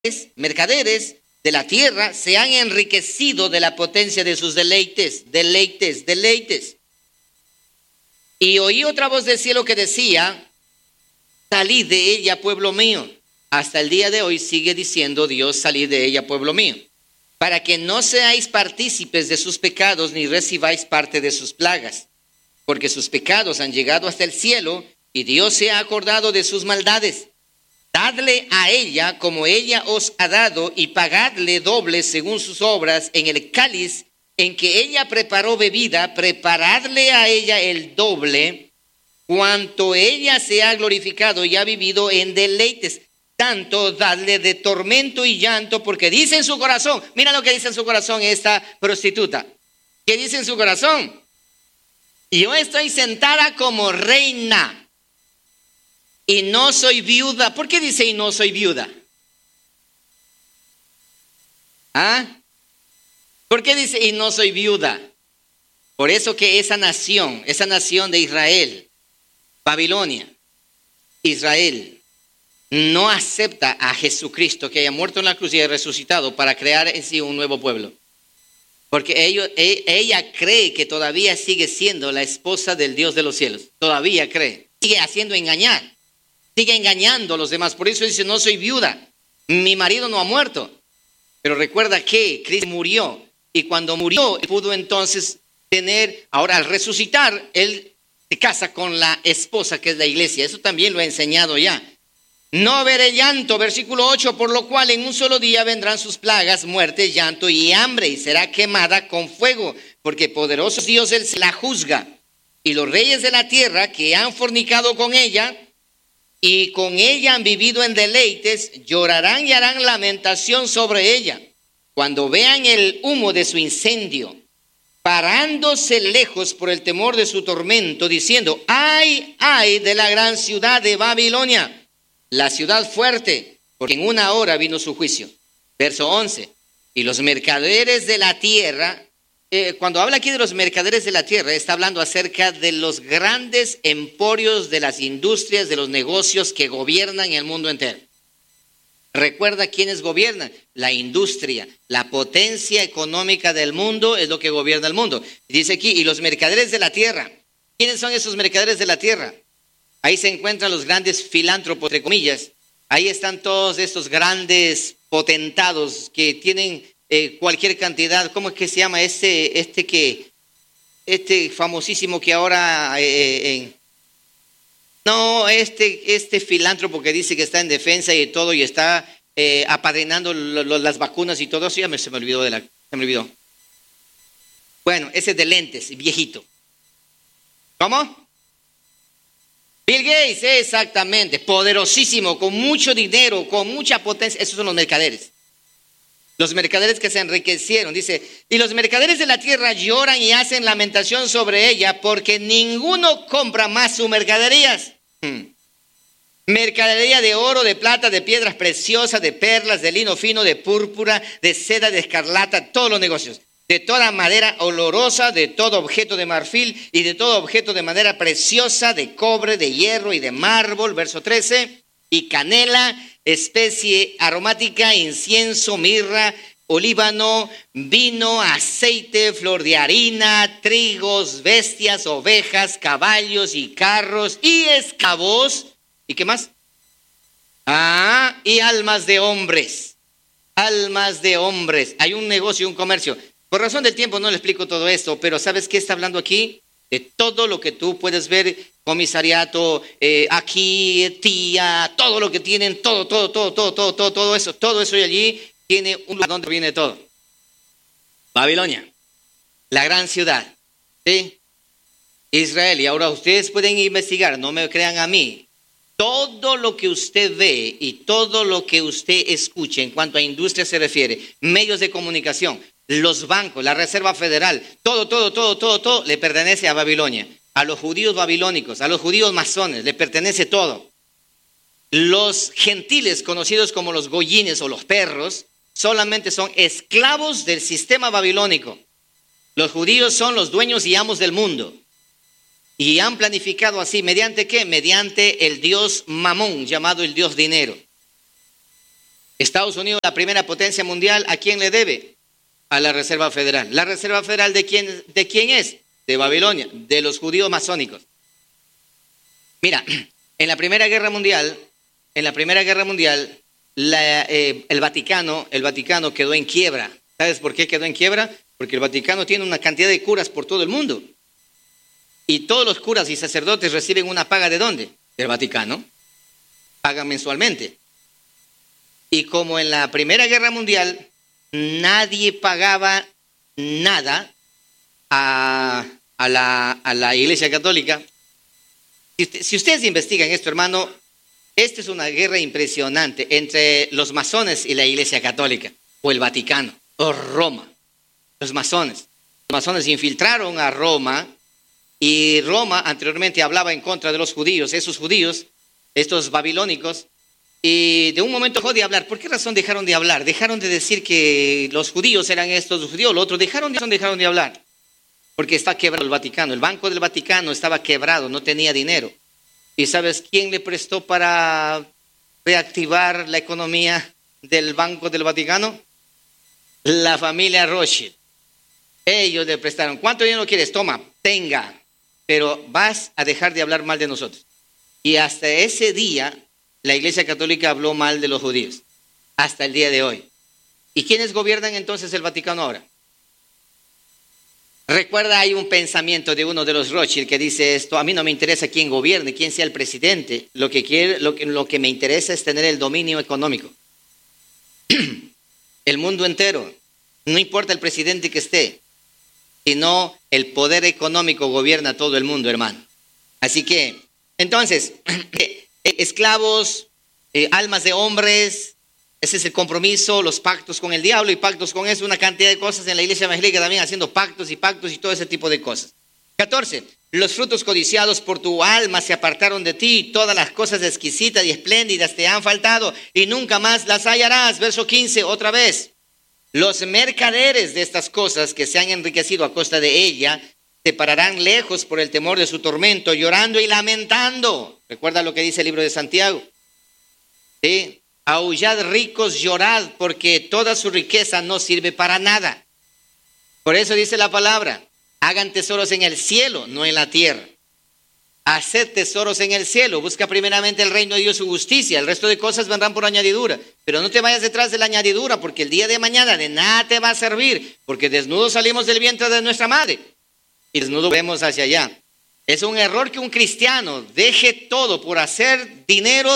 mercaderes de la tierra se han enriquecido de la potencia de sus deleites. Y oí otra voz del cielo que decía: salid de ella, pueblo mío. Hasta el día de hoy sigue diciendo Dios: salid de ella, pueblo mío, para que no seáis partícipes de sus pecados, ni recibáis parte de sus plagas. Porque sus pecados han llegado hasta el cielo, y Dios se ha acordado de sus maldades. Dadle a ella como ella os ha dado, y pagadle doble según sus obras. En el cáliz en que ella preparó bebida, preparadle a ella el doble, cuanto ella se ha glorificado y ha vivido en deleites. Tanto dadle de tormento y llanto, porque dice en su corazón, mira lo que dice en su corazón esta prostituta. ¿Qué dice en su corazón? Yo estoy sentada como reina y no soy viuda. ¿Por qué dice y no soy viuda? ¿Ah? ¿Por qué dice y no soy viuda? Por eso que esa nación de Israel, Babilonia, Israel, no acepta a Jesucristo que haya muerto en la cruz y haya resucitado para crear en sí un nuevo pueblo. Porque ella cree que todavía sigue siendo la esposa del Dios de los cielos. Todavía cree. Sigue haciendo engañar. Sigue engañando a los demás. Por eso dice: no soy viuda. Mi marido no ha muerto. Pero recuerda que Cristo murió. Y cuando murió, pudo entonces tener, ahora al resucitar, él se casa con la esposa que es la iglesia. Eso también lo he enseñado ya. No veré llanto, versículo 8, por lo cual en un solo día vendrán sus plagas, muerte, llanto y hambre, y será quemada con fuego, porque poderoso Dios él la juzga. Y los reyes de la tierra que han fornicado con ella y con ella han vivido en deleites, llorarán y harán lamentación sobre ella, cuando vean el humo de su incendio, parándose lejos por el temor de su tormento, diciendo: ay, ay de la gran ciudad de Babilonia, la ciudad fuerte, porque en una hora vino su juicio. Verso 11. Y los mercaderes de la tierra, cuando habla aquí de los mercaderes de la tierra, está hablando acerca de los grandes emporios de las industrias, de los negocios que gobiernan el mundo entero. Recuerda quiénes gobiernan. La industria, la potencia económica del mundo es lo que gobierna el mundo. Dice aquí: y los mercaderes de la tierra. ¿Quiénes son esos mercaderes de la tierra? Ahí se encuentran los grandes filántropos, entre comillas. Ahí están todos estos grandes potentados que tienen cualquier cantidad. ¿Cómo es que se llama este famosísimo que ahora este filántropo que dice que está en defensa y todo y está apadrinando las vacunas y todo eso? Se me olvidó. Bueno, ese de lentes, viejito. ¿Cómo? Bill Gates, exactamente, poderosísimo, con mucho dinero, con mucha potencia. Esos son los mercaderes. Los mercaderes que se enriquecieron. Dice: y los mercaderes de la tierra lloran y hacen lamentación sobre ella, porque ninguno compra más sus mercaderías. Mercadería de oro, de plata, de piedras preciosas, de perlas, de lino fino, de púrpura, de seda, de escarlata, todos los negocios. De toda madera olorosa, de todo objeto de marfil y de todo objeto de madera preciosa, de cobre, de hierro y de mármol. Verso 13. Y canela, especie aromática, incienso, mirra, olíbano, vino, aceite, flor de harina, trigos, bestias, ovejas, caballos y carros y esclavos. ¿Y qué más? Y almas de hombres. Almas de hombres. Hay un negocio, un comercio. Por razón del tiempo no le explico todo esto, pero ¿sabes qué está hablando aquí? De todo lo que tú puedes ver, comisariato, aquí, tía, todo lo que tienen, todo eso y allí tiene un lugar donde viene todo. Babilonia, la gran ciudad, ¿sí? Israel. Y ahora ustedes pueden investigar, no me crean a mí. Todo lo que usted ve y todo lo que usted escuche en cuanto a industria se refiere, medios de comunicación, los bancos, la Reserva Federal, todo le pertenece a Babilonia, a los judíos babilónicos, a los judíos masones, le pertenece todo. Los gentiles, conocidos como los goyines o los perros, solamente son esclavos del sistema babilónico. Los judíos son los dueños y amos del mundo. Y han planificado así, ¿mediante qué? Mediante el dios Mamón, llamado el dios dinero. Estados Unidos, la primera potencia mundial, ¿a quién le debe? A la Reserva Federal. ¿La Reserva Federal de quién es? De Babilonia, de los judíos masónicos. Mira, en la Primera Guerra Mundial, el Vaticano quedó en quiebra. ¿Sabes por qué quedó en quiebra? Porque el Vaticano tiene una cantidad de curas por todo el mundo. Y todos los curas y sacerdotes reciben una paga ¿de dónde? Del Vaticano. Pagan mensualmente. Y como en la Primera Guerra Mundial nadie pagaba nada a la Iglesia Católica, si ustedes investigan esto, hermano, esta es una guerra impresionante entre los masones y la Iglesia Católica, o el Vaticano, o Roma. Los masones infiltraron a Roma, y Roma anteriormente hablaba en contra de los judíos, estos babilónicos, y de un momento dejó de hablar. ¿Por qué razón dejaron de hablar? Dejaron de decir que los judíos eran estos, los judíos lo otro, dejaron de hablar. Porque está quebrado el Vaticano, el Banco del Vaticano estaba quebrado, no tenía dinero. ¿Y sabes quién le prestó para reactivar la economía del Banco del Vaticano? La familia Rothschild. Ellos le prestaron. ¿Cuánto dinero quieres? Toma, tenga. Pero vas a dejar de hablar mal de nosotros. Y hasta ese día, la Iglesia Católica habló mal de los judíos. Hasta el día de hoy. ¿Y quiénes gobiernan entonces el Vaticano ahora? Recuerda, hay un pensamiento de uno de los Rothschild que dice esto: a mí no me interesa quién gobierne, quién sea el presidente. Lo que me interesa es tener el dominio económico. El mundo entero. No importa el presidente que esté, sino el poder económico gobierna todo el mundo, hermano. Así que, entonces, esclavos, almas de hombres, ese es el compromiso, los pactos con el diablo y pactos con eso, una cantidad de cosas en la iglesia evangélica también haciendo pactos y todo ese tipo de cosas. 14. Los frutos codiciados por tu alma se apartaron de ti, todas las cosas exquisitas y espléndidas te han faltado y nunca más las hallarás. Verso 15, otra vez. Los mercaderes de estas cosas que se han enriquecido a costa de ella se pararán lejos por el temor de su tormento, llorando y lamentando. Recuerda lo que dice el libro de Santiago. ¿Sí? Aullad ricos, llorad, porque toda su riqueza no sirve para nada. Por eso dice la palabra: hagan tesoros en el cielo, no en la tierra. Haced tesoros en el cielo, busca primeramente el reino de Dios y su justicia, el resto de cosas vendrán por añadidura. Pero no te vayas detrás de la añadidura, porque el día de mañana de nada te va a servir, porque desnudos salimos del vientre de nuestra madre y desnudos vemos hacia allá. Es un error que un cristiano deje todo por hacer dinero.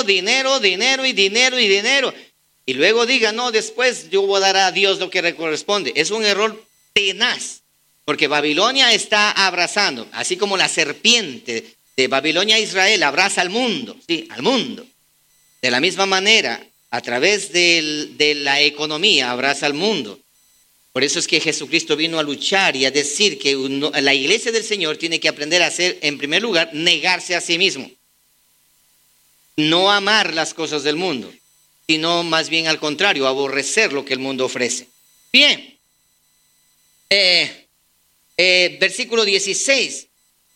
Y luego diga, no, después yo voy a dar a Dios lo que le corresponde. Es un error tenaz, porque Babilonia está abrazando, así como la serpiente de Babilonia a Israel abraza al mundo, sí, al mundo. De la misma manera, a través de la economía abraza al mundo. Por eso es que Jesucristo vino a luchar y a decir que la iglesia del Señor tiene que aprender a hacer, en primer lugar, negarse a sí mismo. No amar las cosas del mundo, sino más bien al contrario, aborrecer lo que el mundo ofrece. Bien, versículo 16.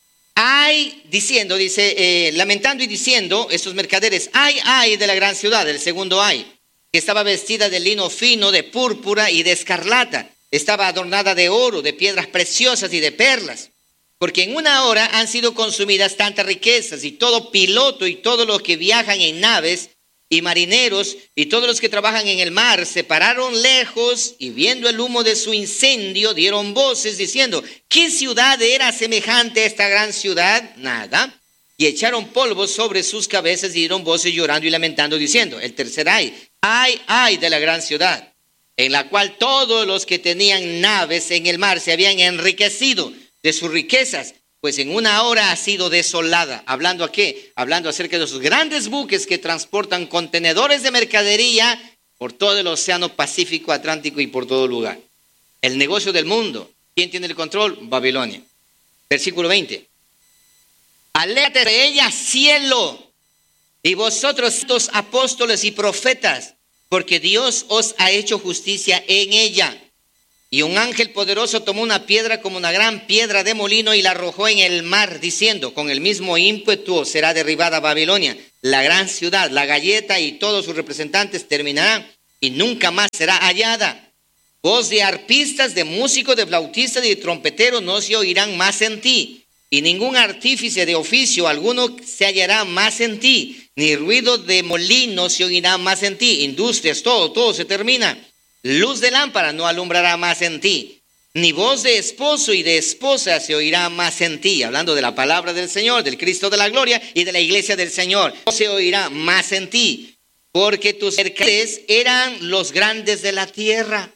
Lamentando y diciendo, estos mercaderes, ay de la gran ciudad, el segundo ay, que estaba vestida de lino fino, de púrpura y de escarlata. Estaba adornada de oro, de piedras preciosas y de perlas. Porque en una hora han sido consumidas tantas riquezas, y todo piloto y todos los que viajan en naves y marineros y todos los que trabajan en el mar se pararon lejos y viendo el humo de su incendio dieron voces diciendo: ¿qué ciudad era semejante a esta gran ciudad? Nada. Y echaron polvo sobre sus cabezas y dieron voces llorando y lamentando diciendo, el tercer ay de la gran ciudad, en la cual todos los que tenían naves en el mar se habían enriquecido de sus riquezas, pues en una hora ha sido desolada. ¿Hablando a qué? Hablando acerca de esos grandes buques que transportan contenedores de mercadería por todo el océano Pacífico, Atlántico y por todo lugar. El negocio del mundo. ¿Quién tiene el control? Babilonia. Versículo 20. Aléjate de ella, cielo, y vosotros, estos apóstoles y profetas, porque Dios os ha hecho justicia en ella. Y un ángel poderoso tomó una piedra como una gran piedra de molino y la arrojó en el mar, diciendo, con el mismo ímpetu será derribada Babilonia, la gran ciudad, la galleta y todos sus representantes terminarán. y nunca más será hallada. Voz de arpistas, de músicos, de flautistas y de trompeteros no se oirán más en ti, y ningún artífice de oficio alguno se hallará más en ti, ni ruido de molino se oirá más en ti. Industrias, todo se termina. Luz de lámpara no alumbrará más en ti, ni voz de esposo y de esposa se oirá más en ti. Hablando de la palabra del Señor, del Cristo de la gloria y de la iglesia del Señor. No se oirá más en ti, porque tus mercaderes eran los grandes de la tierra.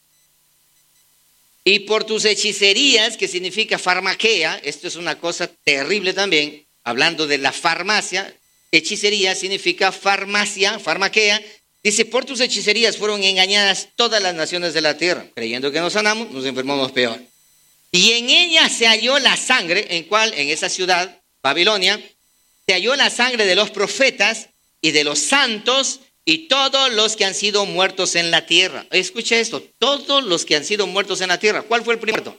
Y por tus hechicerías, que significa farmaquea, esto es una cosa terrible también, hablando de la farmacia, hechicería significa farmacia, farmaquea, dice, por tus hechicerías fueron engañadas todas las naciones de la tierra, creyendo que nos sanamos, nos enfermamos peor. Y en ella se halló la sangre, en esa ciudad, Babilonia, se halló la sangre de los profetas y de los santos y todos los que han sido muertos en la tierra. Escucha esto, todos los que han sido muertos en la tierra. ¿Cuál fue el primero?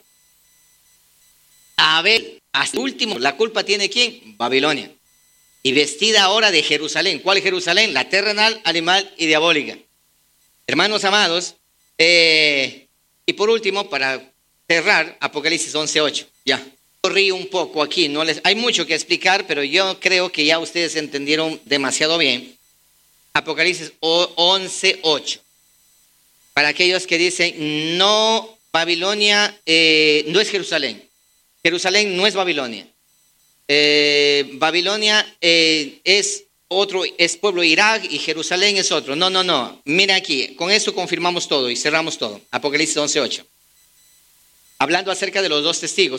Abel, hasta el último. ¿La culpa tiene quién? Babilonia. Y vestida ahora de Jerusalén. ¿Cuál Jerusalén? La terrenal, animal y diabólica. Hermanos amados, y por último, para cerrar, Apocalipsis 11:8. Ya, corrí un poco aquí. Hay mucho que explicar, pero yo creo que ya ustedes entendieron demasiado bien. Apocalipsis 11:8. Para aquellos que dicen, no, Babilonia no es Jerusalén. Jerusalén no es Babilonia. Babilonia es otro, es pueblo de Irak y Jerusalén es otro. No. Mira aquí, con esto confirmamos todo y cerramos todo. Apocalipsis 11:8. Hablando acerca de los dos testigos,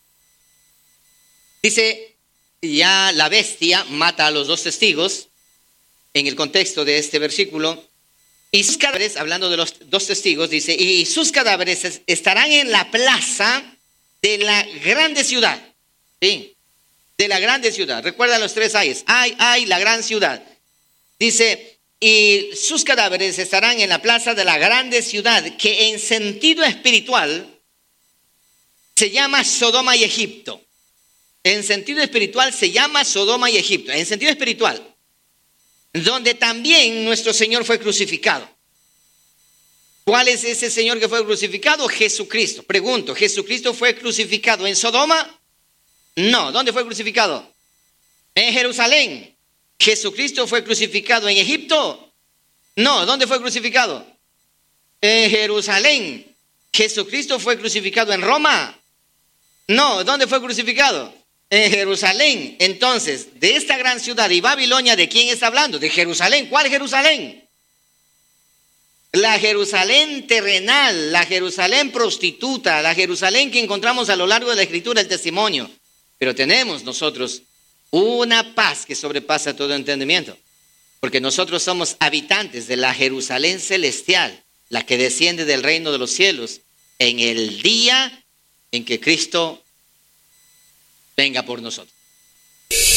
dice, ya la bestia mata a los dos testigos. En el contexto de este versículo, y sus cadáveres, hablando de los dos testigos, dice, y sus cadáveres estarán en la plaza de la grande ciudad. Sí, de la grande ciudad. Recuerda los tres ayes. Ay, la gran ciudad. Dice, y sus cadáveres estarán en la plaza de la grande ciudad, que en sentido espiritual se llama Sodoma y Egipto. En sentido espiritual se llama Sodoma y Egipto. En sentido espiritual. Donde también nuestro Señor fue crucificado. ¿Cuál es ese Señor que fue crucificado? Jesucristo. Pregunto, ¿Jesucristo fue crucificado en Sodoma? No. ¿Dónde fue crucificado? En Jerusalén. ¿Jesucristo fue crucificado en Egipto? No. ¿Dónde fue crucificado? En Jerusalén. ¿Jesucristo fue crucificado en Roma? No. ¿Dónde fue crucificado? En Jerusalén. Entonces, de esta gran ciudad y Babilonia, ¿de quién está hablando? De Jerusalén. ¿Cuál Jerusalén? La Jerusalén terrenal, la Jerusalén prostituta, la Jerusalén que encontramos a lo largo de la Escritura, el testimonio. Pero tenemos nosotros una paz que sobrepasa todo entendimiento, porque nosotros somos habitantes de la Jerusalén celestial, la que desciende del reino de los cielos en el día en que Cristo venga por nosotros.